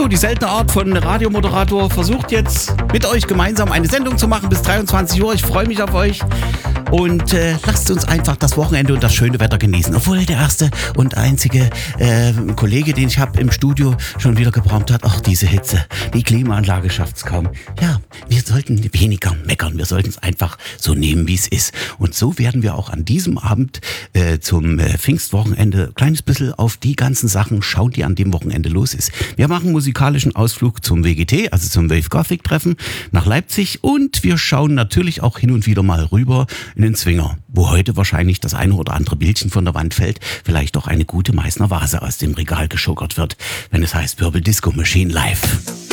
Disco, die seltene Art von Radiomoderator, versucht jetzt mit euch gemeinsam eine Sendung zu machen bis 23 Uhr. Ich freue mich auf euch und lasst uns einfach das Wochenende und das schöne Wetter genießen. Obwohl der erste und einzige Kollege, den ich habe im Studio, schon wieder gebraucht hat, ach, diese Hitze, die Klimaanlage schafft es kaum. Ja, wir sollten weniger meckern, wir sollten es einfach so nehmen, wie es ist. Und so werden wir auch an diesem Abend zum Pfingstwochenende ein kleines bisschen auf die ganzen Sachen schauen, die an dem Wochenende los ist. Wir machen einen musikalischen Ausflug zum WGT, also zum Wave Gothic Treffen nach Leipzig, und wir schauen natürlich auch hin und wieder mal rüber in den Zwinger, wo heute wahrscheinlich das eine oder andere Bildchen von der Wand fällt, vielleicht auch eine gute Meißner Vase aus dem Regal geschuckert wird, wenn es heißt Purple Disco Machine live.